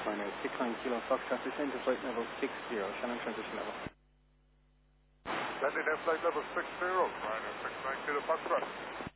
Ryanair 69 Kilo Foxtrot, descend to flight level 60, Shannon transition level. Landing at flight level 60, Ryanair 69 Kilo Foxtrot.